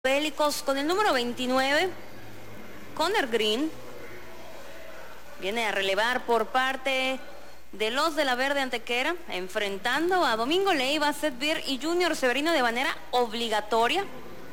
Bélicos con el número 29, Connor Green, viene a relevar por parte de los de la Verde Antequera, enfrentando a Domingo Leiva, Seth Beer y Junior Severino de manera obligatoria.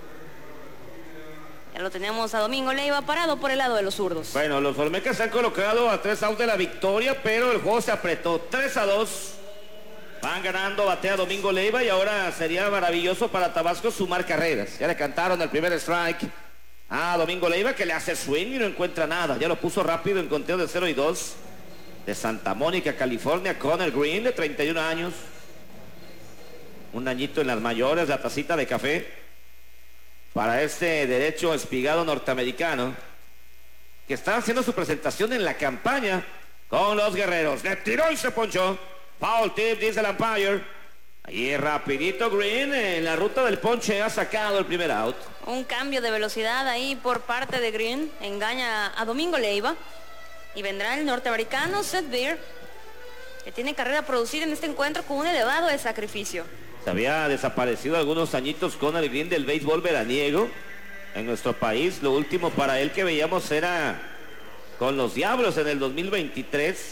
Ya lo tenemos a Domingo Leiva parado por el lado de los zurdos. Bueno, los Olmecas se han colocado a 3 outs de la victoria, pero el juego se apretó 3-2. Van ganando, batea Domingo Leiva y ahora sería maravilloso para Tabasco sumar carreras. Ya le cantaron el primer strike a Domingo Leiva, que le hace swing y no encuentra nada. Ya lo puso rápido en conteo de 0-2. De Santa Mónica, California, Connor Green, de 31 años. Un añito en las mayores, la tacita de café para este derecho espigado norteamericano, que está haciendo su presentación en la campaña con los Guerreros. Le tiró y se ponchó. Foul tip, dice el umpire. Ahí rapidito Green en la ruta del ponche ha sacado el primer out. Un cambio de velocidad ahí por parte de Green, engaña a Domingo Leiva. Y vendrá el norteamericano Seth Beer, que tiene carrera producida en este encuentro con un elevado de sacrificio. Se había desaparecido algunos añitos con el Green del béisbol veraniego en nuestro país. Lo último para él que veíamos era con los Diablos en el 2023.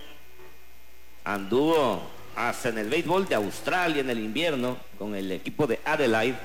Anduvo hasta en el béisbol de Australia en el invierno con el equipo de Adelaide.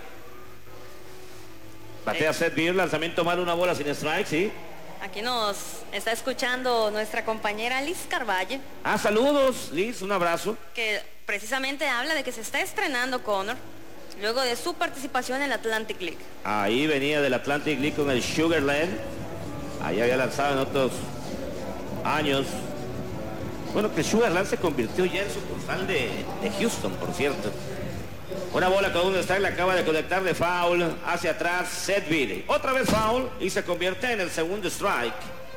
Batea Seth Beer, lanzamiento mal, una bola sin strike, sí. Aquí nos está escuchando nuestra compañera Liz Carvalle. Saludos, Liz, un abrazo. Que precisamente habla de que se está estrenando Connor luego de su participación en la Atlantic League. Ahí venía del Atlantic League con el Sugarland. Ahí había lanzado en otros años. Bueno, que Sugarland se convirtió ya en sucursal de Houston, por cierto. Una bola con un strike, le acaba de conectar de foul hacia atrás Seth Beer. Otra vez foul y se convierte en el segundo strike.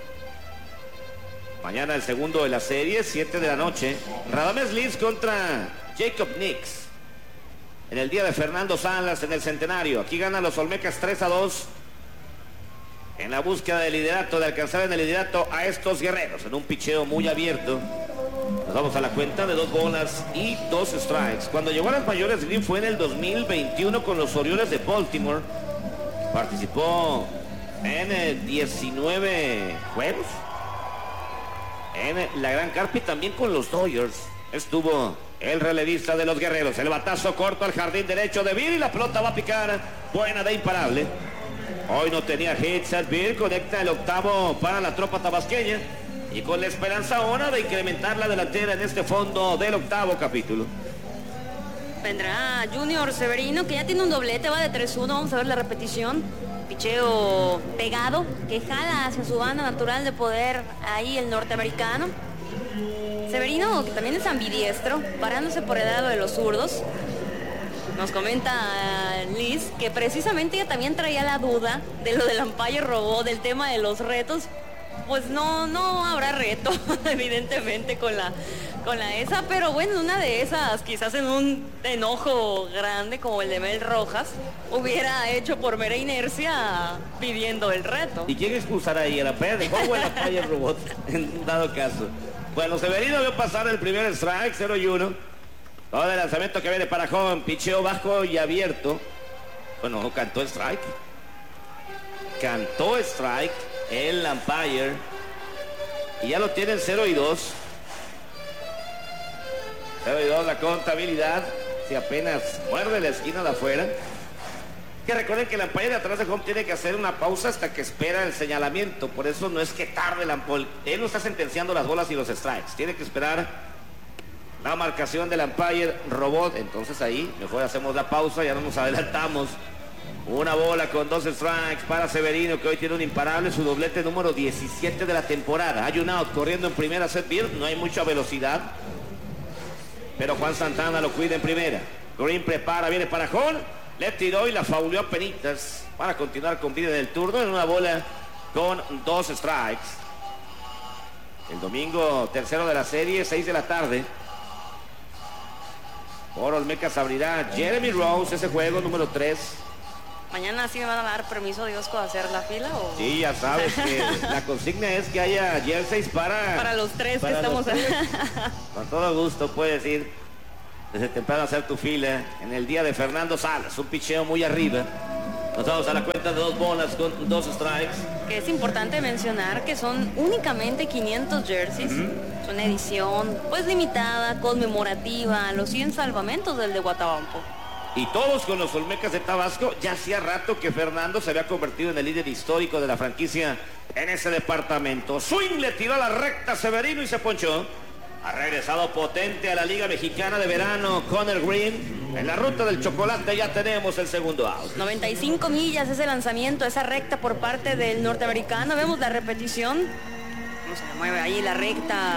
Mañana el segundo de la serie, 7 de la noche. Radamés Liz contra Jacob Nix. En el día de Fernando Salas en el Centenario. Aquí ganan los Olmecas 3-2. En la búsqueda del liderato, de alcanzar en el liderato a estos Guerreros. En un picheo muy abierto. Nos vamos a la cuenta de 2 bolas y 2 strikes. Cuando llegó a las mayores, Green fue en el 2021 con los Orioles de Baltimore. Participó en 19 juegos en la Gran Carpa y también con los Dodgers. Estuvo el relevista de los Guerreros. El batazo corto al jardín derecho de Beer y la pelota va a picar. Buena de imparable. Hoy no tenía hit. Seth Beer conecta el octavo para la tropa tabasqueña. Y con la esperanza ahora de incrementar la delantera en este fondo del octavo capítulo. Vendrá Junior Severino, que ya tiene un doblete, va de 3-1. Vamos a ver la repetición. Picheo pegado, que jala hacia su banda natural de poder ahí el norteamericano. Severino, que también es ambidiestro, parándose por el lado de los zurdos. Nos comenta Liz que precisamente ella también traía la duda de lo del umpire robó, del tema de los retos. Pues no habrá reto, evidentemente, con la esa, pero bueno, una de esas, quizás en un enojo grande como el de Mel Rojas, hubiera hecho por mera inercia pidiendo el reto. ¿Y quién expulsará ahí? ¿El umpire de juego o el umpire robot? En dado caso. Bueno, Severino vio pasar el primer strike, 0-1. Todo el lanzamiento que viene para home, picheo bajo y abierto. Bueno, cantó strike. Cantó strike el umpire. Y ya lo tienen 0-2. 0-2 la contabilidad. Si apenas muerde la esquina de afuera. Que recuerden que el umpire de atrás de home tiene que hacer una pausa hasta que espera el señalamiento. Por eso no es que tarde el umpire. Él no está sentenciando las bolas y los strikes. Tiene que esperar la marcación del umpire robot. Entonces ahí mejor hacemos la pausa, ya no nos adelantamos. Una bola con 2 strikes para Severino, que hoy tiene un imparable, su doblete número 17 de la temporada. Hay un out corriendo en primera Seth Beer, no hay mucha velocidad, pero Juan Santana lo cuida en primera. Green prepara, viene para home, le tiró y la fauleó a penitas para continuar con vida del turno en una bola con 2 strikes. El domingo tercero de la serie, 6 de la tarde. Por Olmecas abrirá Jeremy Rose ese juego número 3. ¿Mañana sí me van a dar permiso, Diosco, a hacer la fila? ¿O? Sí, ya sabes que la consigna es que haya jerseys para los tres que estamos... Con todo gusto puedes ir desde temprano a hacer tu fila en el día de Fernando Salas. Un picheo muy arriba. Nos vamos a la cuenta de 2 bolas con 2 strikes. Que es importante mencionar que son únicamente 500 jerseys. Es una edición pues limitada, conmemorativa a los 100 salvamentos del de Guatabampo. Y todos con los Olmecas de Tabasco. Ya hacía rato que Fernando se había convertido en el líder histórico de la franquicia en ese departamento. Swing le tiró a la recta Severino y se ponchó. Ha regresado potente a la Liga Mexicana de Verano Conner Green. En la ruta del chocolate ya tenemos el segundo out. 95 millas ese lanzamiento, esa recta por parte del norteamericano. Vemos la repetición. Cómo se le mueve ahí la recta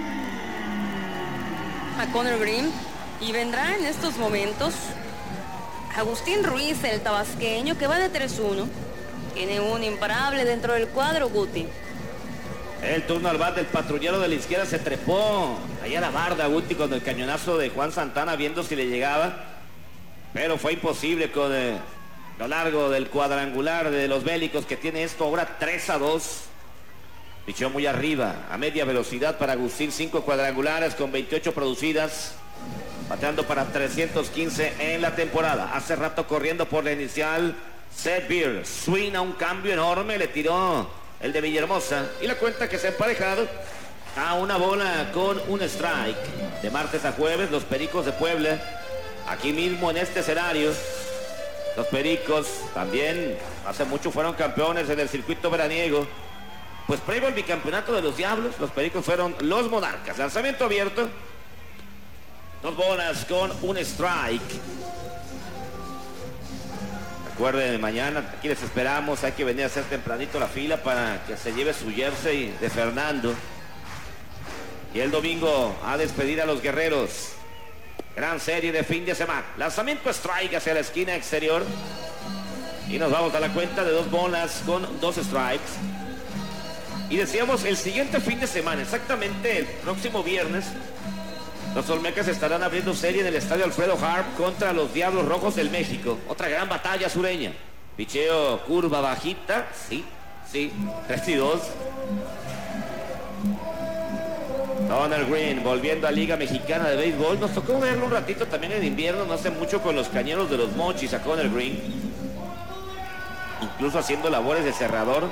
a Conner Green. Y vendrá en estos momentos Agustín Ruiz, el tabasqueño, que va de 3-1. Tiene un imparable dentro del cuadro, Guti. El turno al bat del patrullero de la izquierda, se trepó ahí a la barda Guti con el cañonazo de Juan Santana viendo si le llegaba, pero fue imposible con lo largo del cuadrangular de los Bélicos, que tiene esto ahora 3-2. Pichó muy arriba, a media velocidad para Agustín, 5 cuadrangulares con 28 producidas, bateando para 315 en la temporada. Hace rato corriendo por la inicial Seth Beer, swing a un cambio enorme, le tiró el de Villahermosa, y la cuenta que se ha emparejado a 1 bola con 1 strike. De martes a jueves, los Pericos de Puebla, aquí mismo en este escenario. Los Pericos también hace mucho fueron campeones en el circuito veraniego. Pues previo al bicampeonato de los Diablos, los Pericos fueron los Monarcas. Lanzamiento abierto, 2 bolas con 1 strike. Recuerden, mañana aquí les esperamos. Hay que venir a hacer tempranito la fila para que se lleve su jersey de Fernando. Y el domingo a despedir a los guerreros. Gran serie de fin de semana. Lanzamiento strike hacia la esquina exterior. Y nos vamos a la cuenta de 2 bolas con 2 strikes. Y decíamos, el siguiente fin de semana, exactamente el próximo viernes, los Olmecas estarán abriendo serie en el estadio Alfredo Harp contra los Diablos Rojos del México. Otra gran batalla sureña. Picheo curva bajita. Sí, 3-2. Conner Green volviendo a Liga Mexicana de Béisbol. Nos tocó verlo un ratito también en invierno, no hace mucho, con los Cañeros de los Mochis a Conner Green. Incluso haciendo labores de cerrador.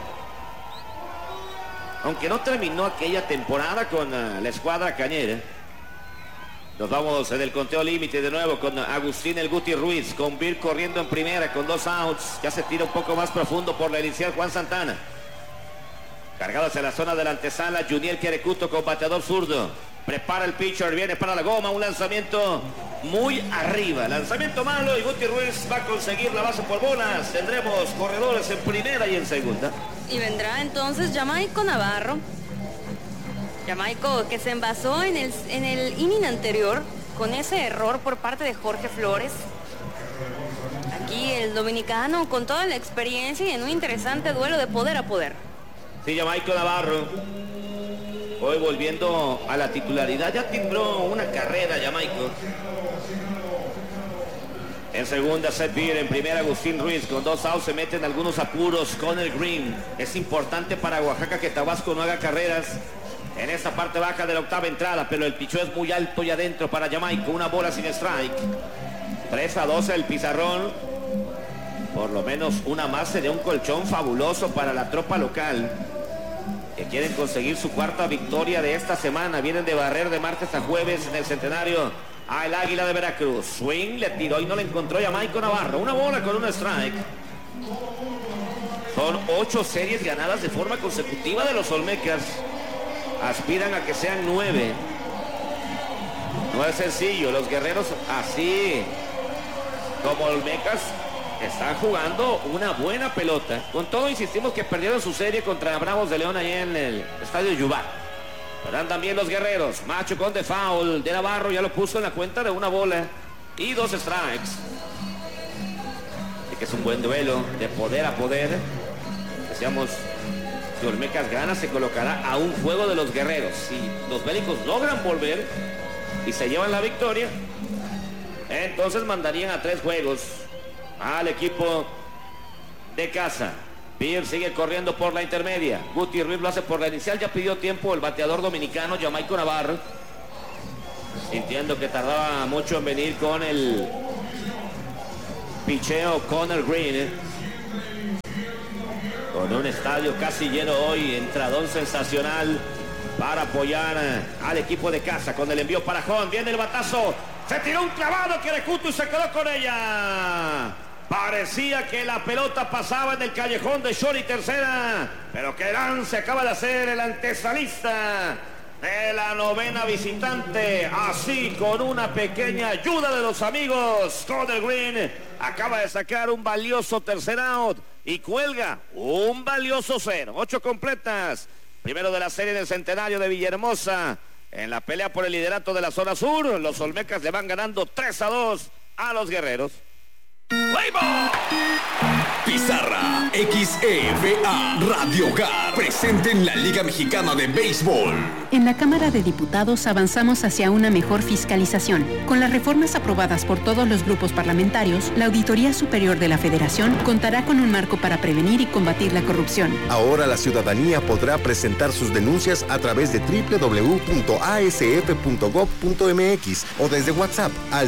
Aunque no terminó aquella temporada con la escuadra cañera. Nos vamos en el conteo límite de nuevo con Agustín El Guti Ruiz, con Bill corriendo en primera con 2 outs. Ya se tira un poco más profundo por la inicial Juan Santana. Cargado hacia la zona de la antesala, Juniel Querecuto con bateador zurdo. Prepara el pitcher, viene para la goma, un lanzamiento muy arriba. Lanzamiento malo y Guti Ruiz va a conseguir la base por bolas. Tendremos corredores en primera y en segunda. Y vendrá entonces Jamaico Navarro. Jamaico, que se envasó en el inning anterior con ese error por parte de Jorge Flores. Aquí el dominicano con toda la experiencia y en un interesante duelo de poder a poder. Sí, Jamaico Navarro, hoy volviendo a la titularidad. Ya timbró una carrera Jamaico. En segunda, Seth Beer. En primera, Agustín Ruiz. Con 2 outs se meten algunos apuros. Conner Green. Es importante para Oaxaca que Tabasco no haga carreras en esta parte baja de la octava entrada, pero el pichó es muy alto y adentro para Jamaico. 1 bola sin strike. 3-2 el pizarrón. Por lo menos una más sería un colchón fabuloso para la tropa local, que quieren conseguir su 4ª victoria de esta semana. Vienen de barrer de martes a jueves en el Centenario al Águila de Veracruz. Swing, le tiró y no le encontró Jamaico Navarro. 1 bola con 1 strike. Son 8 series ganadas de forma consecutiva de los Olmecas. Aspiran a que sean 9. No es sencillo. Los guerreros, así como Olmecas, están jugando una buena pelota. Con todo, insistimos que perdieron su serie contra Bravos de León allá en el estadio Yubá. Pero andan bien los guerreros. Macho con de foul de Navarro, ya lo puso en la cuenta de 1 bola y 2 strikes. Así que es un buen duelo de poder a poder. Decíamos, si Olmecas gana, se colocará a un juego de los guerreros. Si los Bélicos logran volver y se llevan la victoria, entonces mandarían a 3 juegos al equipo de casa. Beer sigue corriendo por la intermedia. Guti Ruiz lo hace por la inicial. Ya pidió tiempo el bateador dominicano Jamaico Navarro, sintiendo que tardaba mucho en venir con el picheo Conner Green. con un estadio casi lleno hoy, entradón sensacional para apoyar al equipo de casa con el envío para Jón. Viene el batazo, se tiró un clavado que Recuto y se quedó con ella. Parecía que la pelota pasaba en el callejón de short y tercera, pero qué lance acaba de hacer el antesalista de la novena visitante, así con una pequeña ayuda de los amigos. Connor Green acaba de sacar un valioso tercer out y cuelga un valioso 0. 8 completas. Primero de la serie del centenario de Villahermosa. En la pelea por el liderato de la zona sur, los olmecas le van ganando 3-2 a los guerreros. Pizarra XEVA Radio Hogar presente en la Liga Mexicana de Béisbol. En la Cámara de Diputados avanzamos hacia una mejor fiscalización. Con las reformas aprobadas por todos los grupos parlamentarios, la Auditoría Superior de la Federación contará con un marco para prevenir y combatir la corrupción. Ahora la ciudadanía podrá presentar sus denuncias a través de www.asf.gov.mx o desde WhatsApp al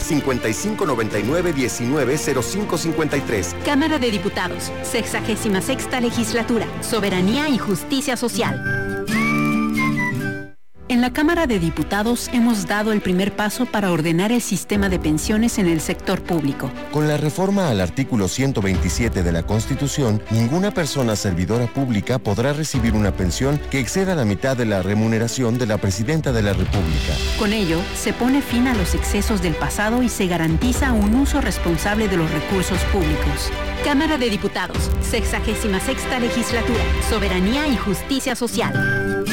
5599-190553. Cámara de Diputados, 66ª Legislatura, Soberanía y Justicia Social. En la Cámara de Diputados hemos dado el primer paso para ordenar el sistema de pensiones en el sector público. Con la reforma al artículo 127 de la Constitución, ninguna persona servidora pública podrá recibir una pensión que exceda la mitad de la remuneración de la Presidenta de la República. Con ello, se pone fin a los excesos del pasado y se garantiza un uso responsable de los recursos públicos. Cámara de Diputados, 66ª Legislatura, Soberanía y Justicia Social.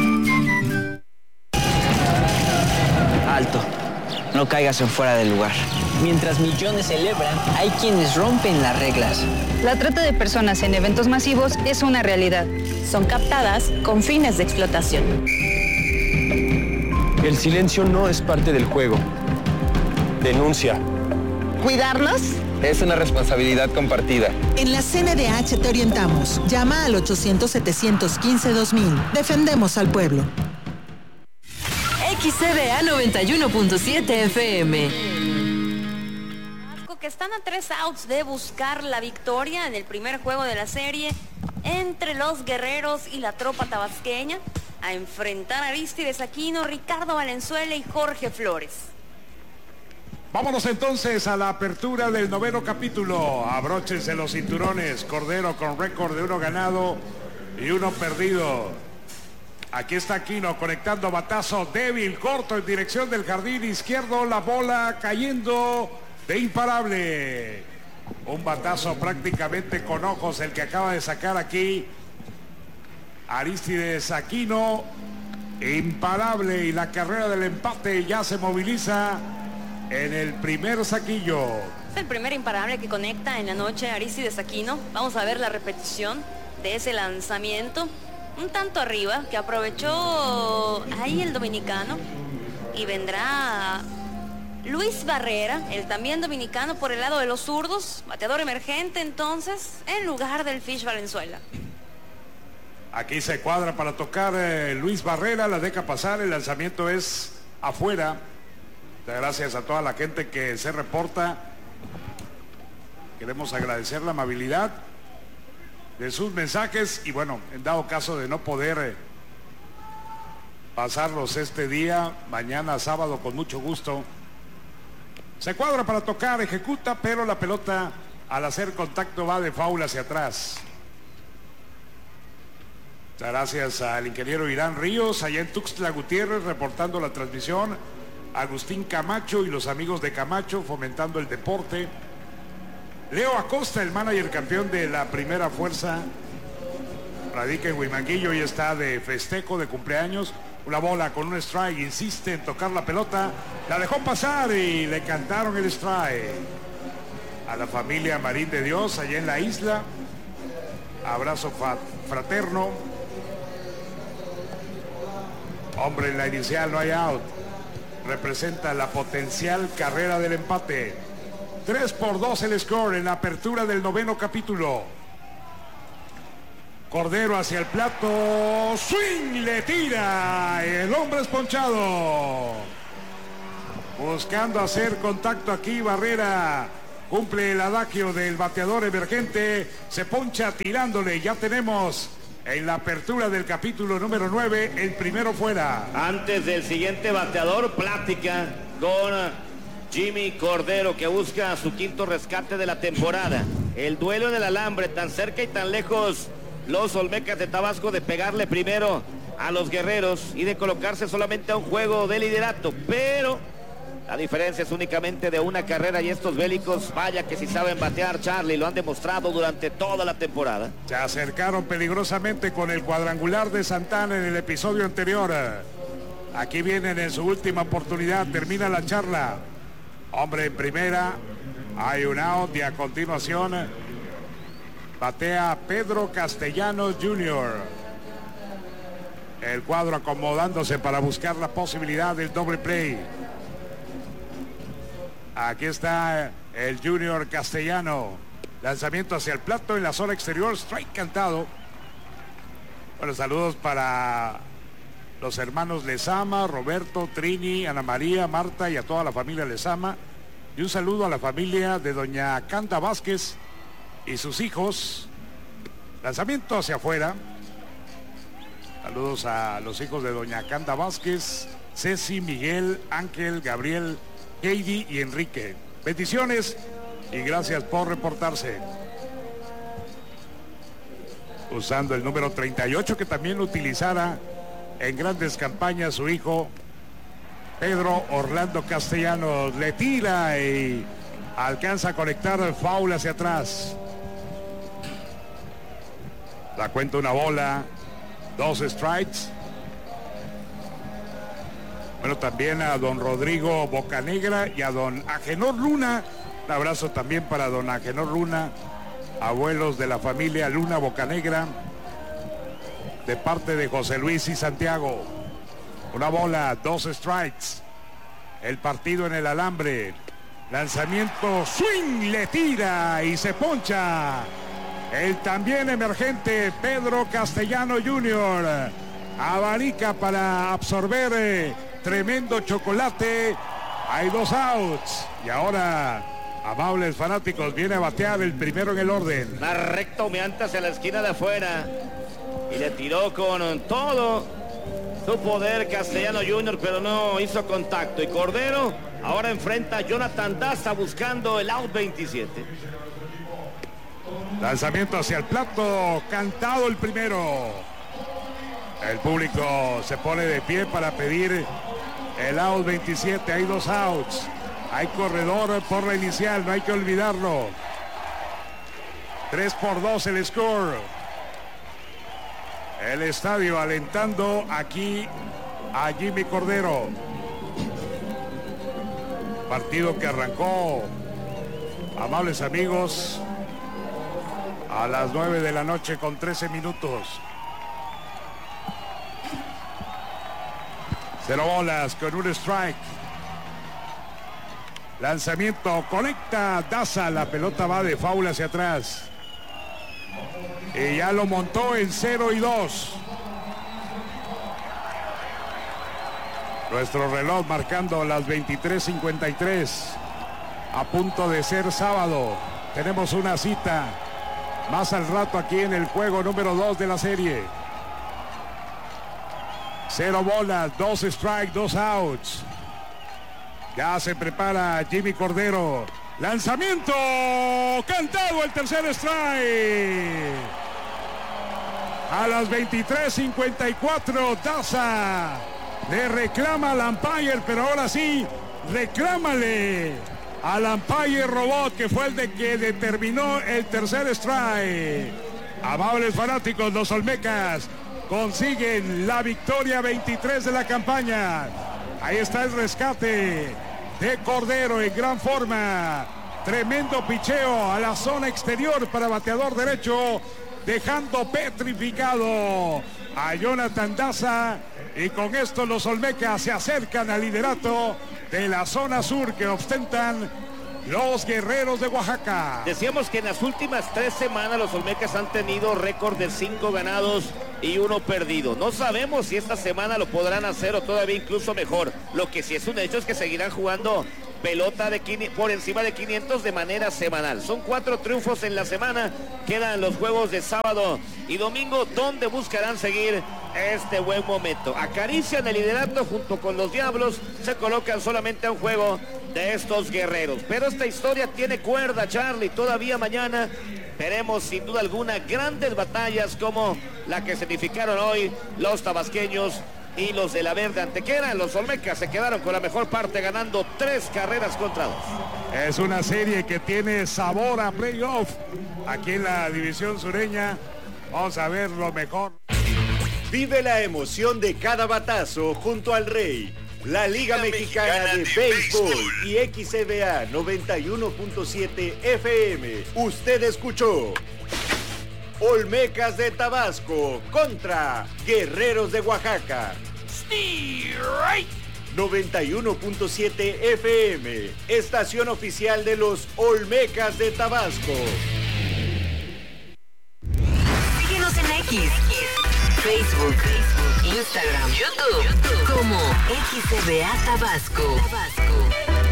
Alto, no caigas en fuera del lugar. Mientras millones celebran, hay quienes rompen las reglas. La trata de personas en eventos masivos es una realidad. Son captadas con fines de explotación. El silencio no es parte del juego. Denuncia. ¿Cuidarnos? Es una responsabilidad compartida. En la CNDH te orientamos. Llama al 800-715-2000. Defendemos al pueblo. XCDA 91.7 FM. Que están a 3 outs de buscar la victoria en el primer juego de la serie entre los guerreros y la tropa tabasqueña, a enfrentar a Arístides Aquino, Ricardo Valenzuela y Jorge Flores. Vámonos entonces a la apertura del 9º capítulo. Abróchense los cinturones. Cordero con récord de 1 ganado y 1 perdido. Aquí está Aquino conectando batazo débil, corto en dirección del jardín izquierdo. La bola cayendo de imparable. Un batazo prácticamente con ojos el que acaba de sacar aquí Arístides Aquino. Imparable, y la carrera del empate ya se moviliza en el primer saquillo. Es el primer imparable que conecta en la noche Arístides Aquino. Vamos a ver la repetición de ese lanzamiento. Un tanto arriba, que aprovechó ahí el dominicano. Y vendrá Luis Barrera, el también dominicano, por el lado de los zurdos. Bateador emergente entonces, en lugar del Fish Valenzuela. Aquí se cuadra para tocar Luis Barrera, la deja pasar, el lanzamiento es afuera. Gracias a toda la gente que se reporta. Queremos agradecer la amabilidad de sus mensajes y bueno, en dado caso de no poder pasarlos este día, mañana sábado con mucho gusto. Se cuadra para tocar, ejecuta, pero la pelota al hacer contacto va de foul hacia atrás. Muchas gracias al ingeniero Irán Ríos, allá en Tuxtla Gutiérrez, reportando la transmisión. Agustín Camacho y los amigos de Camacho fomentando el deporte. Leo Acosta, el manager campeón de la primera fuerza, radica en Huimanguillo y está de festejo de cumpleaños. Una bola con un strike, insiste en tocar la pelota, la dejó pasar y le cantaron el strike. A la familia Marín de Dios allá en la isla, abrazo fraterno. Hombre, en la inicial no hay out. Representa la potencial carrera del empate. 3-2 el score en la apertura del 9º capítulo. Cordero hacia el plato, swing, le tira, el hombre es ponchado. Buscando hacer contacto aquí Barrera, cumple el adagio del bateador emergente, se poncha tirándole. Ya tenemos en la apertura del capítulo número 9 el primero fuera. Antes del siguiente bateador, plática con Jimmy Cordero, que busca su quinto rescate de la temporada. El duelo en el alambre, tan cerca y tan lejos los Olmecas de Tabasco de pegarle primero a los Guerreros y de colocarse solamente a un juego de liderato, pero la diferencia es únicamente de una carrera y estos bélicos, vaya que si saben batear, Charlie, lo han demostrado durante toda la temporada. Se acercaron peligrosamente con el cuadrangular de Santana en el episodio anterior. Aquí vienen en su última oportunidad, termina la charla. Hombre en primera, hay un out y a continuación batea Pedro Castellanos Jr. El cuadro acomodándose para buscar la posibilidad del doble play. Aquí está el Junior Castellano. Lanzamiento hacia el plato en la zona exterior. Strike cantado. Bueno, saludos para los hermanos Lezama, Roberto, Trini, Ana María, Marta y a toda la familia Lezama. Y un saludo a la familia de doña Canda Vázquez y sus hijos. Lanzamiento hacia afuera. Saludos a los hijos de doña Canda Vázquez, Ceci, Miguel, Ángel, Gabriel, Heidi y Enrique. Bendiciones y gracias por reportarse. Usando el número 38 que también utilizara en grandes campañas su hijo Pedro Orlando Castellanos. Le tira y alcanza a conectar el foul hacia atrás. Da cuenta una bola, 2 strikes. Bueno, también a don Rodrigo Bocanegra y a don Agenor Luna. Un abrazo también para don Agenor Luna, abuelos de la familia Luna Bocanegra, de parte de José Luis y Santiago. Una bola, 2 strikes. El partido en el alambre. Lanzamiento, swing, le tira y se poncha. El también emergente Pedro Castellano Jr. abanica para absorber tremendo chocolate. Hay 2 outs. Y ahora, amables fanáticos, viene a batear el primero en el orden. Una recta humeante hacia la esquina de afuera. Y le tiró con todo su poder Castellano Jr., pero no hizo contacto. Y Cordero ahora enfrenta a Jonathan Daza buscando el out 27. Lanzamiento hacia el plato, cantado el primero. El público se pone de pie para pedir el out 27. Hay 2 outs. Hay corredor por la inicial, no hay que olvidarlo. 3-2 el score. El estadio alentando aquí a Jimmy Cordero. Partido que arrancó, amables amigos, a las 9 de la noche con 13 minutos. 0 bolas con un strike. Lanzamiento, conecta Daza, la pelota va de foul hacia atrás. Y ya lo montó en 0-2. Nuestro reloj marcando las 23:53. A punto de ser sábado. Tenemos una cita más al rato aquí en el juego número 2 de la serie. 0 bolas, 2 strikes, 2 outs. Ya se prepara Jimmy Cordero. Lanzamiento, cantado el tercer strike. A las 23:54, Daza le reclama al umpire, pero ahora sí, reclámale al umpire robot, que fue el que determinó el tercer strike. Amables fanáticos, los Olmecas consiguen la victoria 23 de la campaña. Ahí está el rescate de Cordero en gran forma. Tremendo picheo a la zona exterior para bateador derecho, dejando petrificado a Jonathan Daza. Y con esto los Olmecas se acercan al liderato de la zona sur que ostentan los Guerreros de Oaxaca. Decíamos que en las últimas 3 semanas los Olmecas han tenido récord de 5 ganados y 1 perdido. No sabemos si esta semana lo podrán hacer o todavía incluso mejor. Lo que sí es un hecho es que seguirán jugando pelota por encima de 500 de manera semanal. Son 4 triunfos en la semana. Quedan los juegos de sábado y domingo, donde buscarán seguir este buen momento. Acarician el liderato junto con los Diablos. Se colocan solamente a un juego de estos guerreros. Pero esta historia tiene cuerda, Charlie. Todavía mañana veremos sin duda alguna grandes batallas como la que significaron hoy los tabasqueños y los de la Verde Antequera. Los Olmecas se quedaron con la mejor parte, ganando 3 carreras contra 2. Es una serie que tiene sabor a playoff. Aquí en la división sureña vamos a ver lo mejor. Vive la emoción de cada batazo junto al Rey. La Liga Mexicana de Béisbol y XCBA 91.7 FM. Usted escuchó Olmecas de Tabasco contra Guerreros de Oaxaca. 91.7 FM, estación oficial de los Olmecas de Tabasco. Síguenos en X, Facebook, Instagram, YouTube como XCBA Tabasco.